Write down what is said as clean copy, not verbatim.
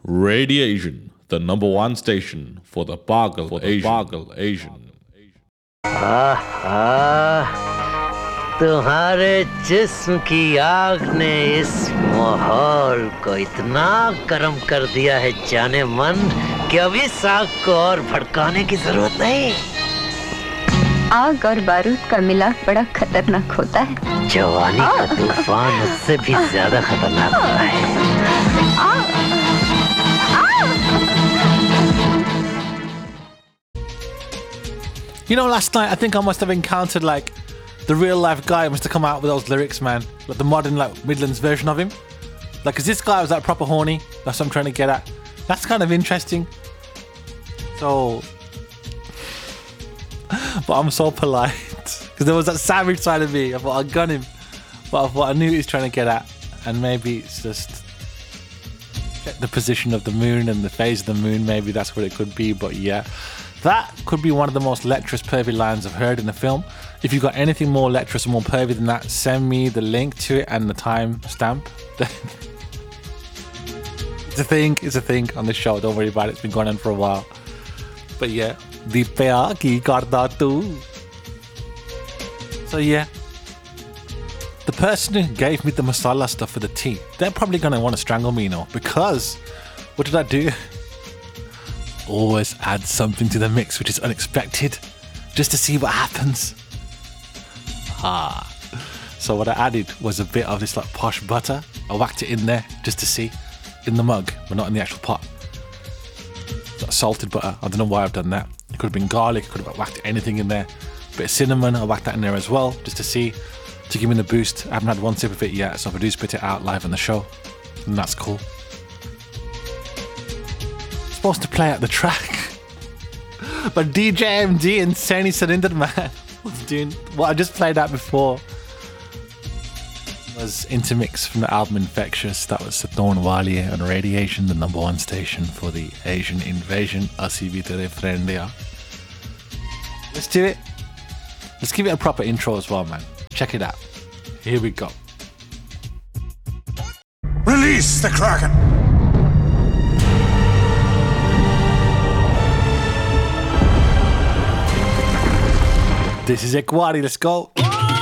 Radiation, the number one station for the Pagal Asian. तुम्हारे जिस्म की आग ने इस माहौल को इतना गर्म कर दिया है जाने मन कि अब इस आग को और भड़काने की जरूरत नहीं। आग और बारूद का मिलाप बड़ा खतरनाक होता है। जवानी का तूफान उससे भी ज्यादा खतरनाक होता है। You know, last night I think I must have encountered like the real life guy must have come out with those lyrics, man. Like the modern like Midlands version of him. Like, cause this guy was like proper horny. That's what I'm trying to get at. That's kind of interesting. So, but I'm so polite because there was that savage side of me. I thought I'd gun him, but I thought I knew what he's trying to get at, and maybe it's just check the position of the moon and the phase of the moon. Maybe that's what it could be. But yeah. That could be one of the most lecherous, pervy lines I've heard in a film. If you've got anything more lecherous and more pervy than that, send me the link to it and the time stamp. It's a thing on the show. Don't worry about it. It's been going on for a while. But yeah, Deepya ki karda tu. So yeah, the person who gave me the masala stuff for the tea, they're probably going to want to strangle me, you know, because what did I do? Always add something to the mix which is unexpected, just to see what happens. So what I added was a bit of this like posh butter. I whacked it in there just to see, in the mug, but not in the actual pot. Like salted butter. I don't know why I've done that. It could have been garlic. I could have whacked anything in there. A bit of cinnamon. I whacked that in there as well, just to see, to give me the boost. I haven't had one sip of it yet, so if I do spit it out live on the show, then that's cool. Supposed to play out the track, but DJ MD and Sani Surinder man was doing what I just played out before. Was Intermix from the album Infectious. That was Saton Waliye on Radiation, the number one station for the Asian invasion. Asi bhi tere friend ya. Let's do it. Let's give it a proper intro as well, man. Check it out. Here we go. Release the Kraken! This is Ekwari, let's go.